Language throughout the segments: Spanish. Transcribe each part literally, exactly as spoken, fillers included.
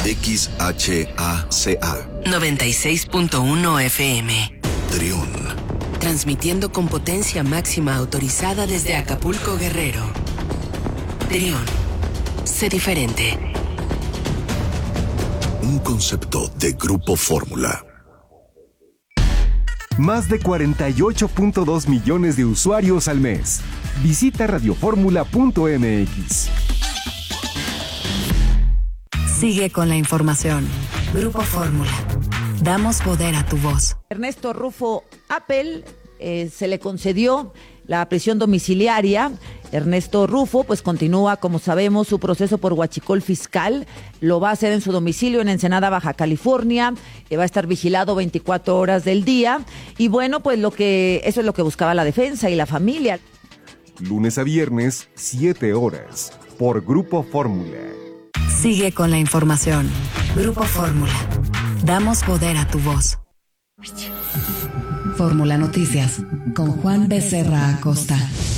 X H A C A noventa y seis punto uno F M. Trión. Transmitiendo con potencia máxima autorizada desde Acapulco, Guerrero. Trión. Sé diferente. Un concepto de Grupo Fórmula. Más de cuarenta y ocho punto dos millones de usuarios al mes. Visita radioformula punto m x. Sigue con la información. Grupo Fórmula. Damos poder a tu voz. Ernesto Rufo Appel eh, se le concedió la prisión domiciliaria. Ernesto Rufo pues continúa, como sabemos, su proceso por huachicol fiscal. Lo va a hacer en su domicilio en Ensenada, Baja California. Eh, va a estar vigilado veinticuatro horas del día. Y bueno, pues lo que eso es lo que buscaba la defensa y la familia. Lunes a viernes, siete horas. Por Grupo Fórmula. Sigue con la información. Grupo Fórmula. Damos poder a tu voz. Fórmula Noticias con Juan Becerra Acosta.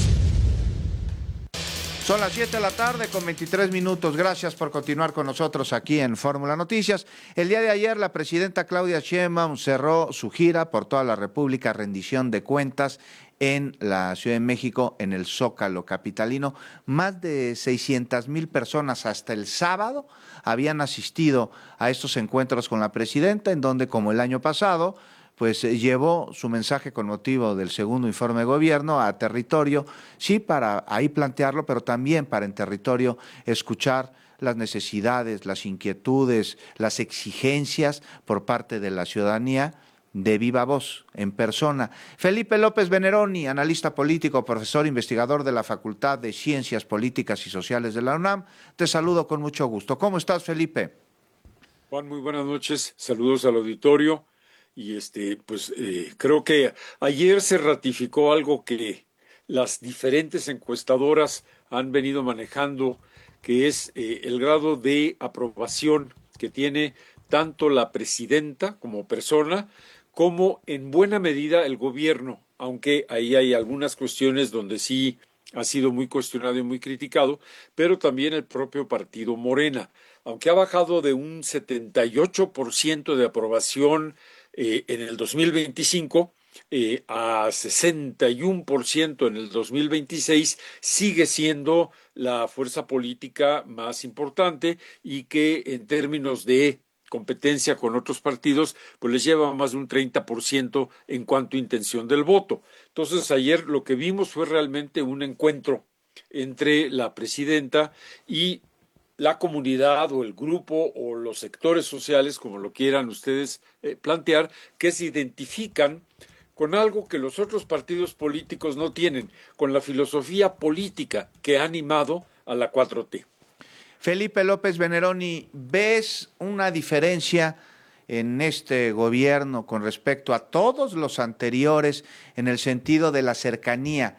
Son las siete de la tarde con veintitrés minutos. Gracias por continuar con nosotros aquí en Fórmula Noticias. El día de ayer la presidenta Claudia Sheinbaum cerró su gira por toda la República, rendición de cuentas en la Ciudad de México, en el Zócalo capitalino. Más de seiscientas mil personas hasta el sábado habían asistido a estos encuentros con la presidenta, en donde, como el año pasado, pues llevó su mensaje con motivo del segundo informe de gobierno a territorio, sí, para ahí plantearlo, pero también para en territorio escuchar las necesidades, las inquietudes, las exigencias por parte de la ciudadanía de viva voz, en persona. Felipe López Veneroni, analista político, profesor investigador de la Facultad de Ciencias Políticas y Sociales de la UNAM, te saludo con mucho gusto. ¿Cómo estás, Felipe? Juan, muy buenas noches, saludos al auditorio. Y este, pues eh, creo que ayer se ratificó algo que las diferentes encuestadoras han venido manejando, que es eh, el grado de aprobación que tiene tanto la presidenta como persona, como en buena medida el gobierno, aunque ahí hay algunas cuestiones donde sí ha sido muy cuestionado y muy criticado, pero también el propio partido Morena, aunque ha bajado de un setenta y ocho por ciento de aprobación Eh, en el dos mil veinticinco eh, a sesenta y uno por ciento en el dos mil veintiséis, sigue siendo la fuerza política más importante y que en términos de competencia con otros partidos, pues les lleva más de un treinta por ciento en cuanto a intención del voto. Entonces ayer lo que vimos fue realmente un encuentro entre la presidenta y la comunidad o el grupo o los sectores sociales, como lo quieran ustedes eh, plantear, que se identifican con algo que los otros partidos políticos no tienen, con la filosofía política que ha animado a la cuatro T. Felipe López Veneroni, ¿ves una diferencia en este gobierno con respecto a todos los anteriores en el sentido de la cercanía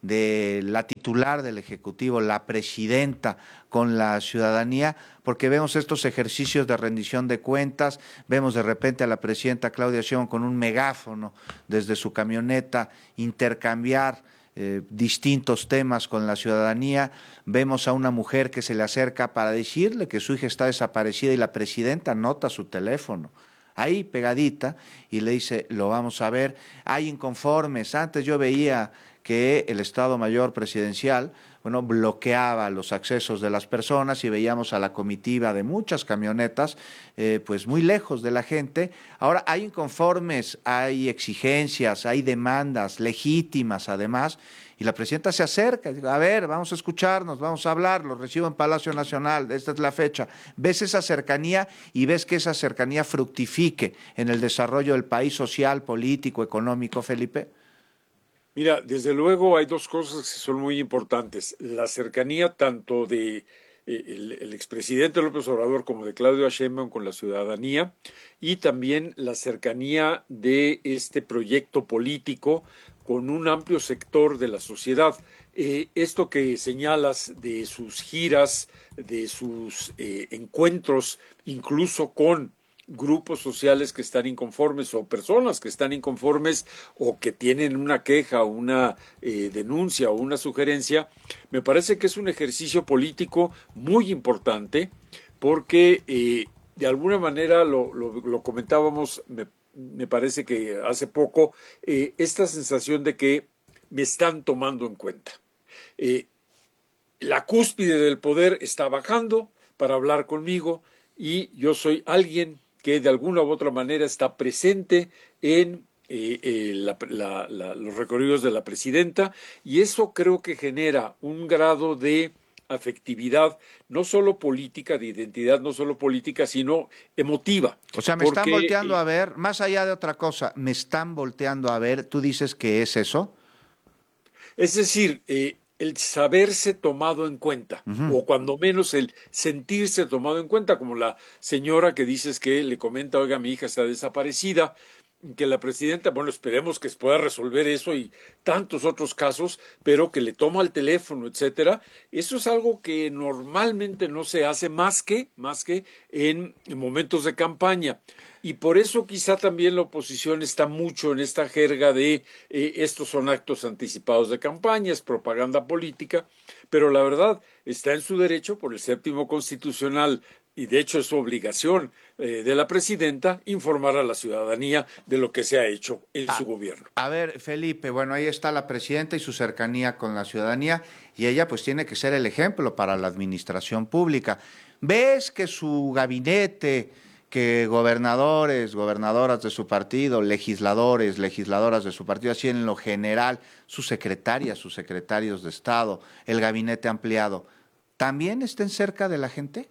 de la titular del Ejecutivo, la presidenta, con la ciudadanía? Porque vemos estos ejercicios de rendición de cuentas, vemos de repente a la presidenta Claudia Sheinbaum con un megáfono desde su camioneta intercambiar eh, distintos temas con la ciudadanía, vemos a una mujer que se le acerca para decirle que su hija está desaparecida y la presidenta anota su teléfono ahí pegadita y le dice, lo vamos a ver. Hay inconformes. Antes yo veía que el Estado Mayor Presidencial, bueno, bloqueaba los accesos de las personas y veíamos a la comitiva de muchas camionetas, eh, pues muy lejos de la gente. Ahora hay inconformes, hay exigencias, hay demandas legítimas además, y la presidenta se acerca y dice, a ver, vamos a escucharnos, vamos a hablar, lo recibo en Palacio Nacional, esta es la fecha. ¿Ves esa cercanía y ves que esa cercanía fructifique en el desarrollo del país social, político, económico, Felipe? Mira, desde luego hay dos cosas que son muy importantes. La cercanía tanto de eh, el, el expresidente López Obrador como de Claudia Sheinbaum con la ciudadanía, y también la cercanía de este proyecto político con un amplio sector de la sociedad. Eh, esto que señalas de sus giras, de sus eh, encuentros, incluso con grupos sociales que están inconformes o personas que están inconformes o que tienen una queja, una eh, denuncia o una sugerencia, me parece que es un ejercicio político muy importante porque eh, de alguna manera lo, lo, lo comentábamos, me, me parece que hace poco, eh, esta sensación de que me están tomando en cuenta. Eh, la cúspide del poder está bajando para hablar conmigo y yo soy alguien que de alguna u otra manera está presente en eh, eh, la, la, la, los recorridos de la presidenta, y eso creo que genera un grado de afectividad, no solo política, de identidad, no solo política, sino emotiva. O sea, me porque, están volteando eh, a ver, más allá de otra cosa, me están volteando a ver, ¿tú dices que es eso? Es decir, eh, el saberse tomado en cuenta, uh-huh. o cuando menos el sentirse tomado en cuenta, como la señora que dices que le comenta, oiga, mi hija está desaparecida, que la presidenta, bueno, esperemos que pueda resolver eso y tantos otros casos, pero que le toma el teléfono, etcétera. Eso es algo que normalmente no se hace más que, más que en, en momentos de campaña. Y por eso quizá también la oposición está mucho en esta jerga de eh, estos son actos anticipados de campaña, es propaganda política, pero la verdad está en su derecho por el séptimo constitucional, y de hecho es su obligación eh, de la presidenta informar a la ciudadanía de lo que se ha hecho en ah, su gobierno. A ver, Felipe, bueno, ahí está la presidenta y su cercanía con la ciudadanía, y ella pues tiene que ser el ejemplo para la administración pública. ¿Ves que su gabinete, que gobernadores, gobernadoras de su partido, legisladores, legisladoras de su partido, así en lo general, sus secretarias, sus secretarios de Estado, el gabinete ampliado, también estén cerca de la gente?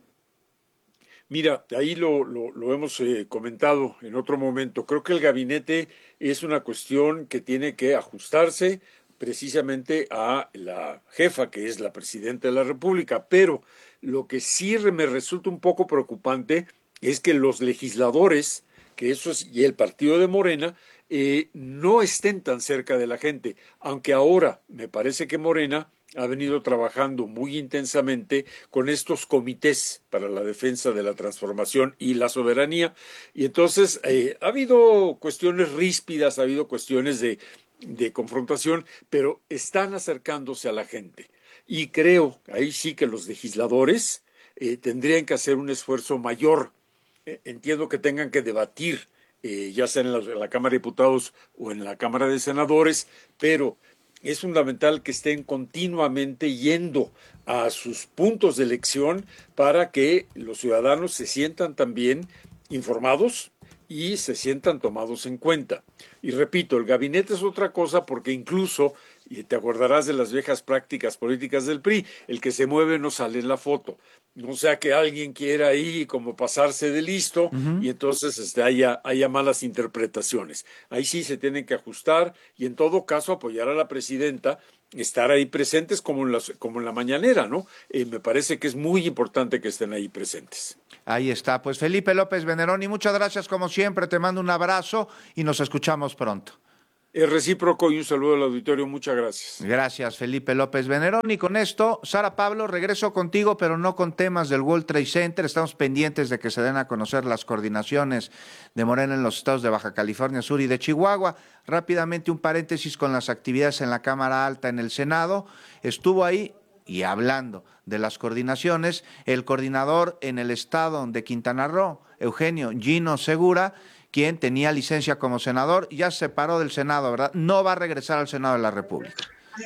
Mira, ahí lo, lo, lo hemos eh, comentado en otro momento. Creo que el gabinete es una cuestión que tiene que ajustarse precisamente a la jefa, que es la presidenta de la República, pero lo que sí me resulta un poco preocupante es que los legisladores, que eso es, y el partido de Morena, eh, no estén tan cerca de la gente, aunque ahora me parece que Morena ha venido trabajando muy intensamente con estos comités para la defensa de la transformación y la soberanía, y entonces eh, ha habido cuestiones ríspidas, ha habido cuestiones de, de confrontación, pero están acercándose a la gente, y creo, ahí sí que los legisladores eh, tendrían que hacer un esfuerzo mayor. Eh, entiendo que tengan que debatir, eh, ya sea en la, en la Cámara de Diputados o en la Cámara de Senadores, pero es fundamental que estén continuamente yendo a sus puntos de elección para que los ciudadanos se sientan también informados y se sientan tomados en cuenta. Y repito, el gabinete es otra cosa porque incluso, y te acordarás de las viejas prácticas políticas del P R I, el que se mueve no sale en la foto. No sea que alguien quiera ahí como pasarse de listo uh-huh. y entonces este, haya, haya malas interpretaciones. Ahí sí se tienen que ajustar y en todo caso apoyar a la presidenta, estar ahí presentes como en, las, como en la mañanera, ¿no? Eh, me parece que es muy importante que estén ahí presentes. Ahí está, pues Felipe López Veneroni, muchas gracias como siempre, te mando un abrazo y nos escuchamos pronto. Es recíproco y un saludo al auditorio, muchas gracias. Gracias, Felipe López Veneroni. Con esto, Sara Pablo, regreso contigo, pero no con temas del World Trade Center. Estamos pendientes de que se den a conocer las coordinaciones de Morena en los estados de Baja California Sur y de Chihuahua. Rápidamente un paréntesis con las actividades en la Cámara Alta en el Senado. Estuvo ahí, y hablando de las coordinaciones, el coordinador en el estado de Quintana Roo, Eugenio Gino Segura, quien tenía licencia como senador, ya se separó del Senado, ¿verdad? No va a regresar al Senado de la República.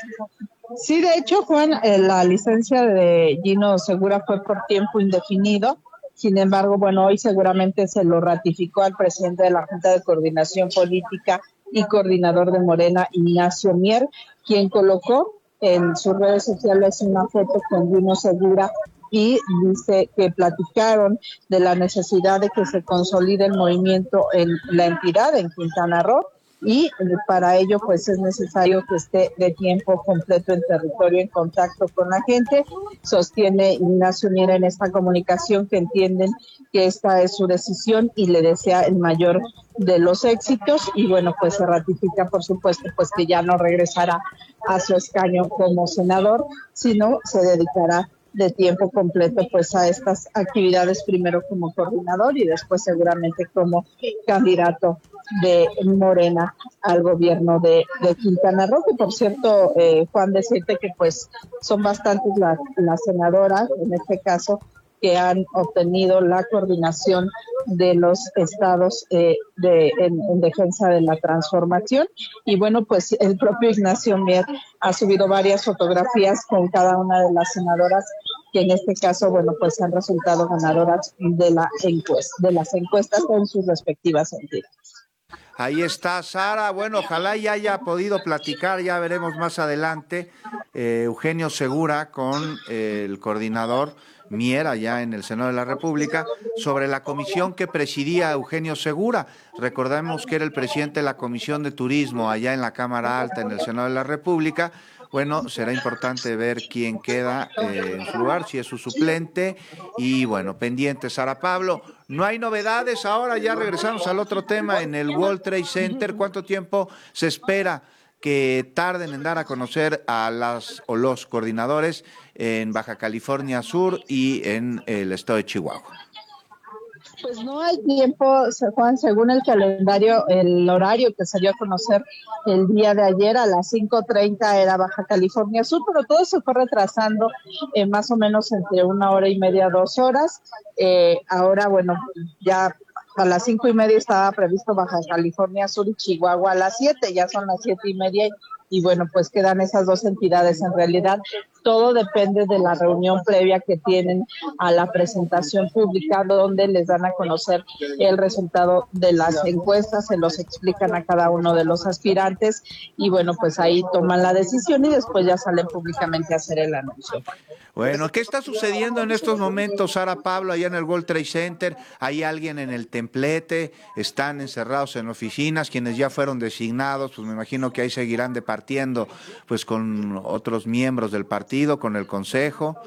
Sí, de hecho, Juan, eh, la licencia de Gino Segura fue por tiempo indefinido. Sin embargo, bueno, hoy seguramente se lo ratificó al presidente de la Junta de Coordinación Política y coordinador de Morena, Ignacio Mier, quien colocó en sus redes sociales una foto con Gino Segura y dice que platicaron de la necesidad de que se consolide el movimiento en la entidad, en Quintana Roo, y para ello pues es necesario que esté de tiempo completo en territorio, en contacto con la gente. Sostiene Ignacio Mier en esta comunicación que entienden que esta es su decisión y le desea el mayor de los éxitos, y bueno, pues se ratifica por supuesto pues que ya no regresará a su escaño como senador, sino se dedicará de tiempo completo pues a estas actividades, primero como coordinador y después seguramente como candidato de Morena al gobierno de, de Quintana Roo, que por cierto, eh, Juan, decirte que pues son bastantes las, las senadoras, en este caso que han obtenido la coordinación de los estados eh, de, en, en defensa de la transformación. Y bueno, pues el propio Ignacio Mier ha subido varias fotografías con cada una de las senadoras que en este caso, bueno, pues han resultado ganadoras de la encuesta, de las encuestas en sus respectivas entidades. Ahí está, Sara. Bueno, ojalá ya haya podido platicar, ya veremos más adelante, eh, Eugenio Segura con eh, el coordinador Mier, allá en el Senado de la República, sobre la comisión que presidía Eugenio Segura. Recordemos que era el presidente de la Comisión de Turismo allá en la Cámara Alta, en el Senado de la República. Bueno, será importante ver quién queda eh, en su lugar, si es su suplente. Y bueno, pendiente, Sara Pablo. No hay novedades ahora, ya regresamos al otro tema en el World Trade Center. ¿Cuánto tiempo se espera que tarden en dar a conocer a las o los coordinadores en Baja California Sur y en el estado de Chihuahua? Pues no hay tiempo, Juan, según el calendario, el horario que se dio a conocer el día de ayer a las cinco treinta era Baja California Sur, pero todo se fue retrasando eh, más o menos entre una hora y media, dos horas. Eh, ahora, bueno, ya a las cinco y media estaba previsto Baja California Sur y Chihuahua a las siete, ya son las siete y media y bueno, pues quedan esas dos entidades. En realidad, todo depende de la reunión previa que tienen a la presentación pública, donde les dan a conocer el resultado de las encuestas, se los explican a cada uno de los aspirantes y bueno, pues ahí toman la decisión y después ya salen públicamente a hacer el anuncio. Bueno, ¿qué está sucediendo en estos momentos, Sara Pablo, allá en el World Trade Center? ¿Hay alguien en el templete? ¿Están encerrados en oficinas? Quienes ya fueron designados, pues me imagino que ahí seguirán departiendo pues con otros miembros del partido, con el consejo.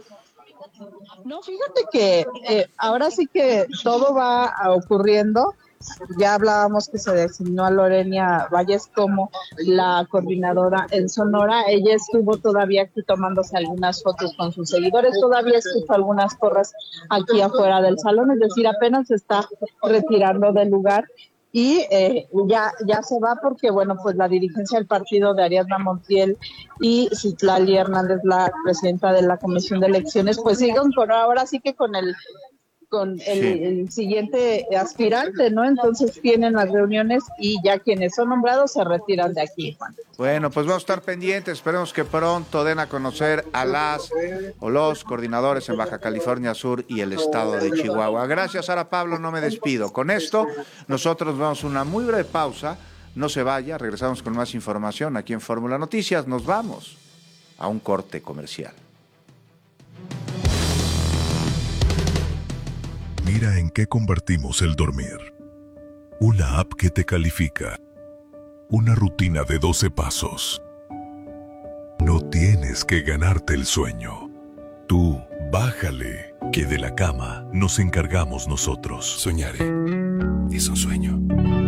No, fíjate que eh, ahora sí que todo va ocurriendo. Ya hablábamos que se designó a Lorena Valles como la coordinadora en Sonora. Ella estuvo todavía aquí tomándose algunas fotos con sus seguidores, todavía escucho algunas porras aquí afuera del salón, es decir, apenas se está retirando del lugar y eh, ya ya se va porque, bueno, pues la dirigencia del partido de Ariadna Montiel y Citlali Hernández, la presidenta de la Comisión de Elecciones, pues siguen con, ahora sí que con el con el, sí. el siguiente aspirante, ¿no? Entonces tienen las reuniones y ya quienes son nombrados se retiran de aquí, Juan. Bueno, pues vamos a estar pendientes, esperemos que pronto den a conocer a las o los coordinadores en Baja California Sur y el estado de Chihuahua. Gracias, Sara Pablo, no me despido. Con esto, nosotros vamos a una muy breve pausa, no se vaya, regresamos con más información aquí en Fórmula Noticias, nos vamos a un corte comercial. Mira en qué convertimos el dormir. Una app que te califica. Una rutina de doce pasos. No tienes que ganarte el sueño. Tú, bájale, que de la cama nos encargamos nosotros. Soñaré. Es un sueño.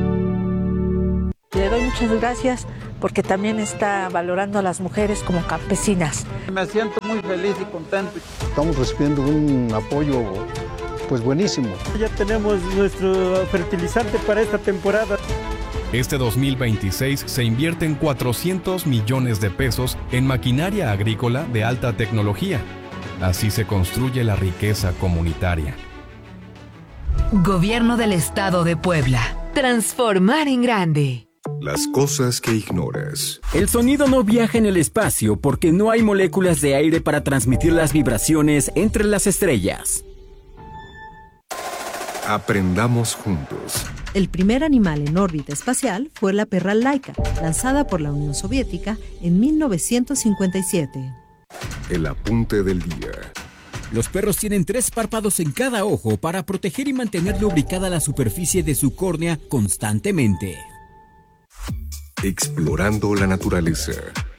Le doy muchas gracias porque también está valorando a las mujeres como campesinas. Me siento muy feliz y contento. Estamos recibiendo un apoyo pues buenísimo. Ya tenemos nuestro fertilizante para esta temporada. Este dos mil veintiséis se invierten cuatrocientos millones de pesos en maquinaria agrícola de alta tecnología. Así se construye la riqueza comunitaria. Gobierno del Estado de Puebla. Transformar en grande. Las cosas que ignoras. El sonido no viaja en el espacio porque no hay moléculas de aire para transmitir las vibraciones entre las estrellas. Aprendamos juntos. El primer animal en órbita espacial fue la perra Laika, lanzada por la Unión Soviética en mil novecientos cincuenta y siete. El apunte del día. Los perros tienen tres párpados en cada ojo para proteger y mantener lubricada la superficie de su córnea constantemente. Explorando la naturaleza.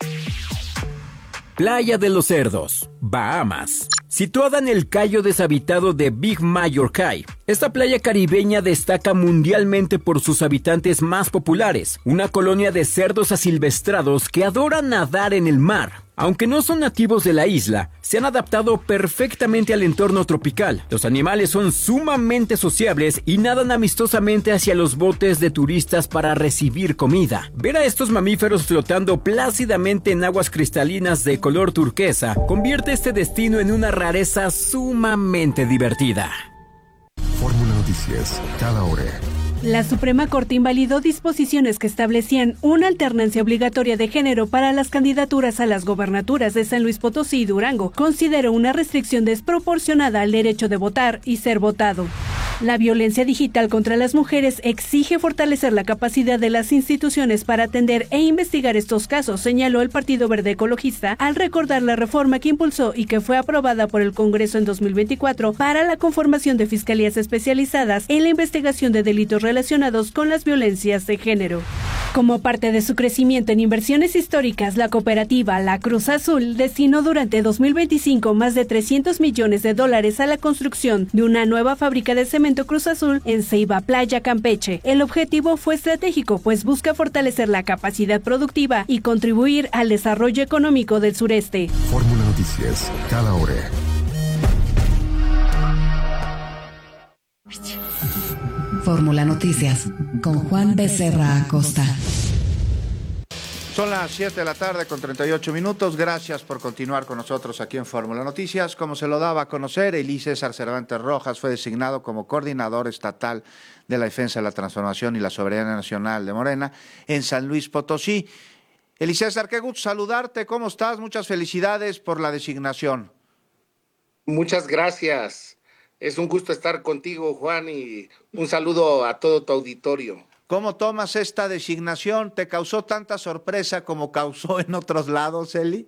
Playa de los Cerdos, Bahamas. Situada en el cayo deshabitado de Big Major Cay, esta playa caribeña destaca mundialmente por sus habitantes más populares, una colonia de cerdos asilvestrados que adoran nadar en el mar. Aunque no son nativos de la isla, se han adaptado perfectamente al entorno tropical. Los animales son sumamente sociables y nadan amistosamente hacia los botes de turistas para recibir comida. Ver a estos mamíferos flotando plácidamente en aguas cristalinas de color turquesa convierte este destino en una rareza sumamente divertida. Fórmula Noticias, cada hora. La Suprema Corte invalidó disposiciones que establecían una alternancia obligatoria de género para las candidaturas a las gobernaturas de San Luis Potosí y Durango. Consideró una restricción desproporcionada al derecho de votar y ser votado. La violencia digital contra las mujeres exige fortalecer la capacidad de las instituciones para atender e investigar estos casos, señaló el Partido Verde Ecologista al recordar la reforma que impulsó y que fue aprobada por el Congreso en dos mil veinticuatro para la conformación de fiscalías especializadas en la investigación de delitos relacionados con las violencias de género. Como parte de su crecimiento en inversiones históricas, la cooperativa La Cruz Azul destinó durante dos mil veinticinco más de trescientos millones de dólares a la construcción de una nueva fábrica de cemento Cruz Azul en Ceiba Playa, Campeche. El objetivo fue estratégico, pues busca fortalecer la capacidad productiva y contribuir al desarrollo económico del sureste. Fórmula Noticias, cada hora. Fórmula Noticias, con Juan Becerra Acosta. Son las siete de la tarde con treinta y ocho minutos. Gracias por continuar con nosotros aquí en Fórmula Noticias. Como se lo daba a conocer, Elí César Cervantes Rojas fue designado como coordinador estatal de la defensa de la transformación y la soberanía nacional de Morena en San Luis Potosí. Elí César, qué gusto saludarte. ¿Cómo estás? Muchas felicidades por la designación. Muchas gracias. Es un gusto estar contigo, Juan, y un saludo a todo tu auditorio. ¿Cómo tomas esta designación? ¿Te causó tanta sorpresa como causó en otros lados, Eli?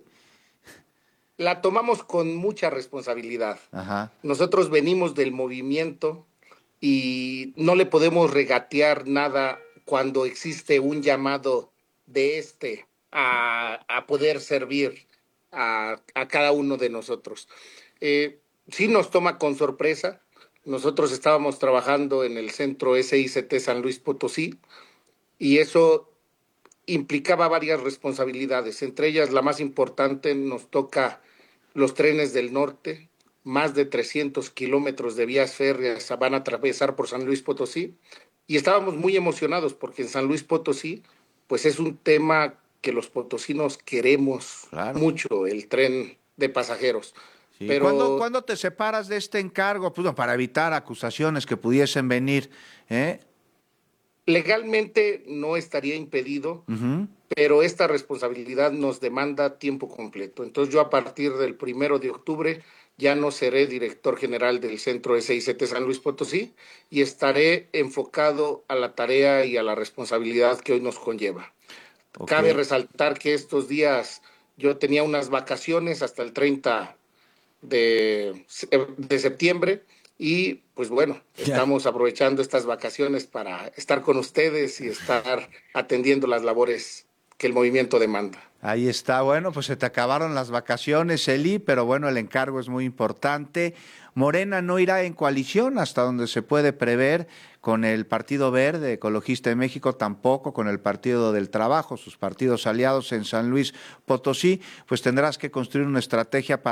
La tomamos con mucha responsabilidad. Ajá. Nosotros venimos del movimiento y no le podemos regatear nada cuando existe un llamado de este a, a poder servir a, a cada uno de nosotros. Eh, sí nos toma con sorpresa. Nosotros estábamos trabajando en el centro S I C T San Luis Potosí y eso implicaba varias responsabilidades. Entre ellas, la más importante, nos toca los trenes del norte. Más de trescientos kilómetros de vías férreas van a atravesar por San Luis Potosí y estábamos muy emocionados porque en San Luis Potosí pues es un tema que los potosinos queremos claro. mucho, el tren de pasajeros. Sí. Pero... ¿Cuándo, ¿Cuándo te separas de este encargo? Pues, para evitar acusaciones que pudiesen venir. ¿eh? Legalmente no estaría impedido, uh-huh. pero esta responsabilidad nos demanda tiempo completo. Entonces yo a partir del primero de octubre ya no seré director general del Centro S I C T San Luis Potosí y estaré enfocado a la tarea y a la responsabilidad que hoy nos conlleva. Okay. Cabe resaltar que estos días yo tenía unas vacaciones hasta el treinta de septiembre y pues bueno, estamos yeah. aprovechando estas vacaciones para estar con ustedes y estar atendiendo las labores que el movimiento demanda. Ahí está, bueno, pues se te acabaron las vacaciones, Eli, pero bueno, el encargo es muy importante. Morena no irá en coalición hasta donde se puede prever con el Partido Verde Ecologista de México, tampoco con el Partido del Trabajo, sus partidos aliados en San Luis Potosí, pues tendrás que construir una estrategia para